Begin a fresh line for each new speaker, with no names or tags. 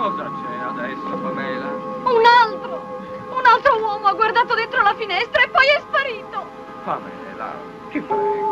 Cosa c'è adesso, Pamela?
Un altro uomo ha guardato dentro la finestra e poi è sparito.
Pamela, ti prego.